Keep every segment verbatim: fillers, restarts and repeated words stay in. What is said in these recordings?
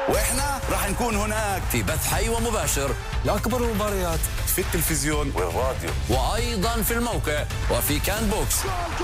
وإحنا راح نكون هناك في بث حي ومباشر لأكبر المباريات في التلفزيون والراديو وأيضا في الموقع وفي كان بوكس.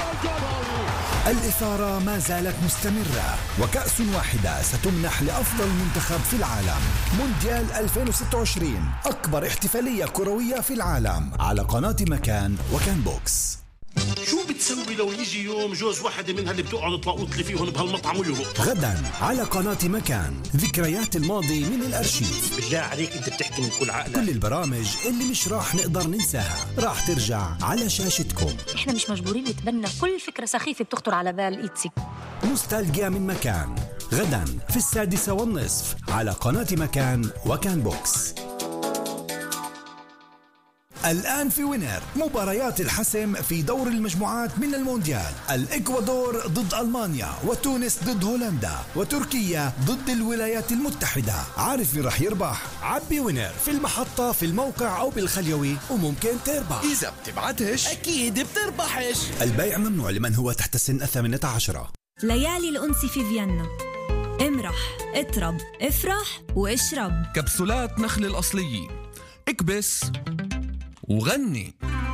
الإثارة ما زالت مستمرة، وكأس واحدة ستمنح لأفضل منتخب في العالم. مونديال ألفين وستة وعشرين، أكبر احتفالية كروية في العالم، على قناة مكان وكان بوكس. شو بتسوي لو يجي يوم جوز واحدة منها اللي بتقعد تلاقوط لي فيهم بهالمطعم ويهبط؟ غدا على قناة مكان، ذكريات الماضي من الأرشيف. بالله عليك انت بتحكي من كل عقلك. كل البرامج اللي مش راح نقدر ننساها راح ترجع على شاشتكم. احنا مش مجبورين نتبنى كل فكرة سخيفة بتخطر على بال ايتسي. نوستالجيا من مكان، غدا في السادسة والنصف على قناة مكان وكان بوكس. الآن في وينر مباريات الحسم في دور المجموعات من المونديال. الإكوادور ضد ألمانيا، وتونس ضد هولندا، وتركيا ضد الولايات المتحدة. عارف مين رح يربح؟ عبي وينر في المحطة، في الموقع أو بالخليوي، وممكن تربح. إذا بتبعتش أكيد بتربحش. البيع ممنوع لمن هو تحت سن الثامنة عشرة. ليالي الأنس في فيينا. امرح، اطرب، افرح واشرب. كبسولات نخل الأصلية، اكبس وغني.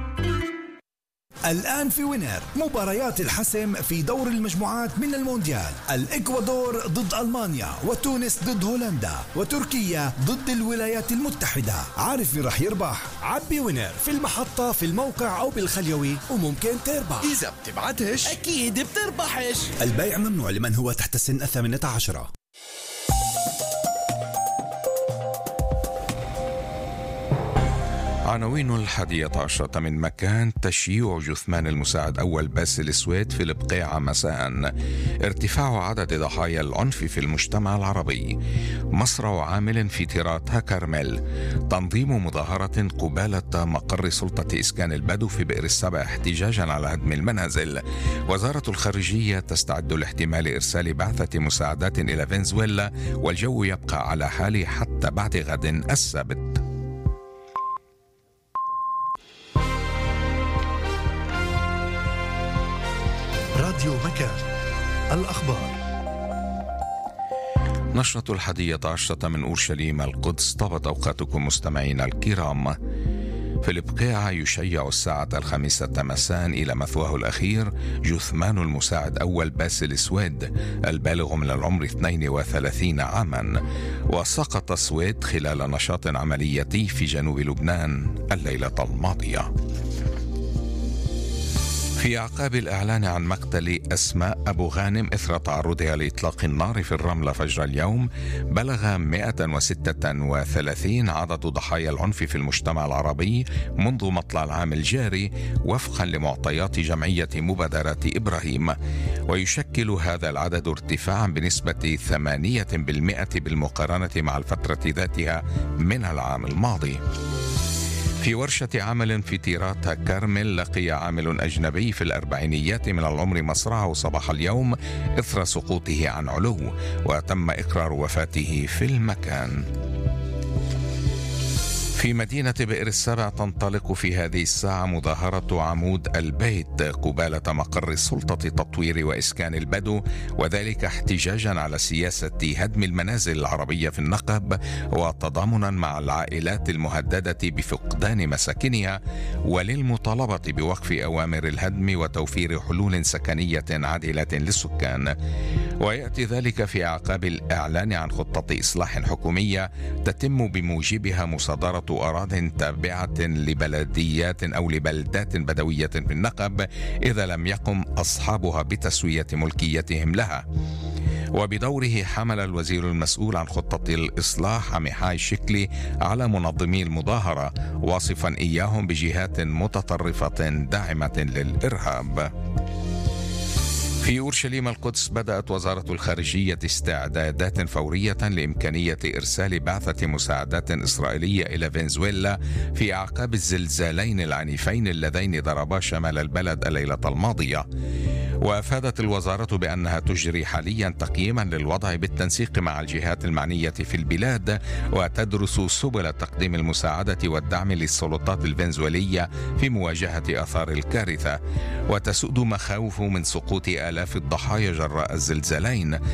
الآن في وينر مباريات الحسم في دور المجموعات من المونديال. الإكوادور ضد ألمانيا، وتونس ضد هولندا، وتركيا ضد الولايات المتحدة. عارف مين رح يربح؟ عبي وينر في المحطة، في الموقع أو بالخليوي، وممكن تربح. إذا بتبعتش أكيد بتربحش. البيع ممنوع لمن هو تحت سن الثامنة عشرة. عناوين الحادية عشرة من مكان: تشييع جثمان المساعد أول باسل سويد في البقيعة مساء. ارتفاع عدد ضحايا العنف في المجتمع العربي. مصرع عامل في تيراتها كارميل. تنظيم مظاهرة قبالة مقر سلطة إسكان البدو في بئر السبع احتجاجا على هدم المنازل. وزارة الخارجية تستعد لاحتمال إرسال بعثة مساعدات إلى فنزويلا، والجو يبقى على حاله حتى بعد غد السبت. راديو مكان، الأخبار. نشرة الحادية عشرة من أورشليم القدس. طابت أوقاتكم مستمعين الكرام. في البقيعة يشيع الساعة الخامسة مساء إلى مثواه الأخير جثمان المساعد أول باسل سويد البالغ من العمر اثنين وثلاثين عاما، وسقط سويد خلال نشاط عملياتي في جنوب لبنان الليلة الماضية. في أعقاب الإعلان عن مقتل أسماء أبو غانم إثر تعرضها لإطلاق النار في الرملة فجر اليوم، بلغ مئة وستة وثلاثين عدد ضحايا العنف في المجتمع العربي منذ مطلع العام الجاري، وفقا لمعطيات جمعية مبادرات إبراهيم، ويشكل هذا العدد ارتفاعا بنسبة ثمانية بالمئة بالمقارنة مع الفترة ذاتها من العام الماضي. في ورشة عمل في تيراتها كارميل، لقي عامل أجنبي في الأربعينيات من العمر مصرعه صباح اليوم إثر سقوطه عن علو، وتم إقرار وفاته في المكان. في مدينة بئر السبع تنطلق في هذه الساعة مظاهرة عمود البيت قبالة مقر السلطة تطوير وإسكان البدو، وذلك احتجاجا على سياسة هدم المنازل العربية في النقب، وتضامنا مع العائلات المهددة بفقدان مساكنها، وللمطالبة بوقف أوامر الهدم وتوفير حلول سكنية عادلة للسكان. ويأتي ذلك في أعقاب الإعلان عن خطة إصلاح حكومية تتم بموجبها مصادرة أراضٍ تابعة لبلديات أو لبلدات بدوية في النقب إذا لم يقم أصحابها بتسوية ملكيتهم لها. وبدوره حمل الوزير المسؤول عن خطة الإصلاح عميحاي شكلي على منظمي المظاهرة، واصفا إياهم بجهات متطرفة داعمة للإرهاب. في أورشليم القدس بدأت وزارة الخارجية استعدادات فورية لإمكانية إرسال بعثة مساعدات إسرائيلية إلى فنزويلا في أعقاب الزلزالين العنيفين اللذين ضربا شمال البلد الليلة الماضية. وأفادت الوزارة بأنها تجري حاليا تقييما للوضع بالتنسيق مع الجهات المعنية في البلاد، وتدرس سبل تقديم المساعدة والدعم للسلطات الفنزويلية في مواجهة آثار الكارثة. وتسود مخاوف من سقوط آلاف الضحايا جراء الزلزالين